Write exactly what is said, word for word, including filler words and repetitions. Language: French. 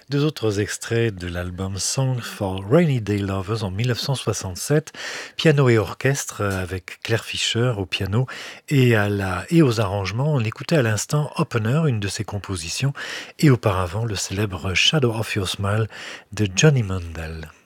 Deux autres extraits de l'album Song for Rainy Day Lovers en mille neuf cent soixante-sept, piano et orchestre euh, avec Claire Fischer au piano et, à la, et aux arrangements. On écoutait à l'instant Opener, une de ses compositions, et auparavant le célèbre Shadow of Your Smile de Johnny Mandel.